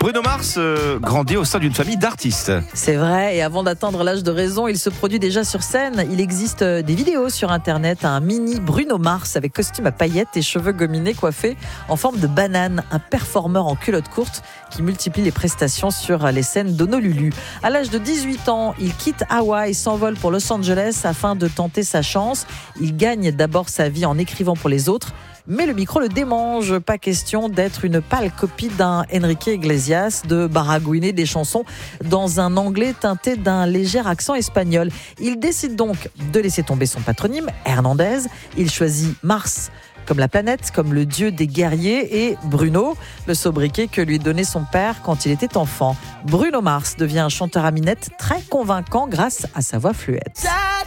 Bruno Mars grandit au sein d'une famille d'artistes. C'est vrai, et avant d'atteindre l'âge de raison, il se produit déjà sur scène. Il existe des vidéos sur internet, un mini Bruno Mars avec costume à paillettes et cheveux gominés coiffés en forme de banane, un performeur en culotte courte qui multiplie les prestations sur les scènes d'Honolulu. À l'âge de 18 ans, il quitte Hawaï, s'envole pour Los Angeles afin de tenter sa chance. Il gagne d'abord sa vie en écrivant pour les autres. Mais le micro le démange, pas question d'être une pâle copie d'un Enrique Iglesias, de baragouiner des chansons dans un anglais teinté d'un léger accent espagnol. Il décide donc de laisser tomber son patronyme, Hernandez. Il choisit Mars comme la planète, comme le dieu des guerriers, et Bruno, le sobriquet que lui donnait son père quand il était enfant. Bruno Mars devient un chanteur à minette très convaincant grâce à sa voix fluette.